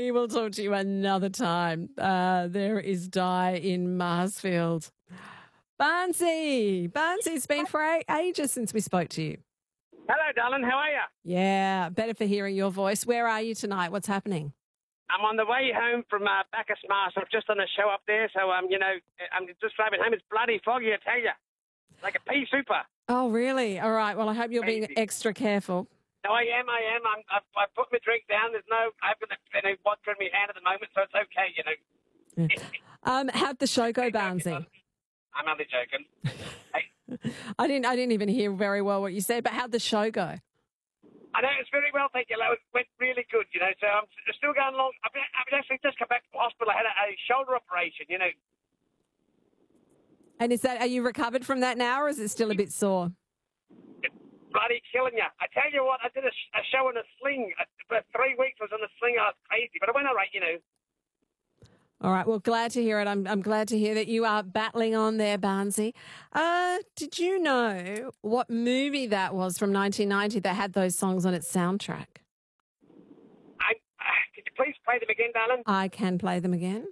We will talk to you another time. There is Di in Marsfield. Barnsey, it's been for ages since we spoke to you. Hello, darling. How are you? Yeah, better for hearing your voice. Where are you tonight? What's happening? I'm on the way home from Bacchus Mars. I've just done a show up there, so I'm just driving home. It's bloody foggy, I tell you, like a pea super. Oh, really? All right. Well, I hope you're being extra careful. No, I am. I put my drink down. I've got any vodka in my hand at the moment, so it's okay, Yeah. How'd the show go, Barnsey? I'm only joking. Hey. I didn't even hear very well what you said, but how'd the show go? I know it's very well, thank you. It went really good, So I'm still going along. I've actually just come back from the hospital. I had a shoulder operation, And are you recovered from that now, or is it still a bit sore? It's bloody killing you. I tell you what, I did a show in a sling. For 3 weeks I was in a sling. I was crazy, but I went all right, All right. Well, glad to hear it. I'm glad to hear that you are battling on there, Barnsey. Did you know what movie that was from 1990 that had those songs on its soundtrack? Could you please play them again, darling? I can play them again.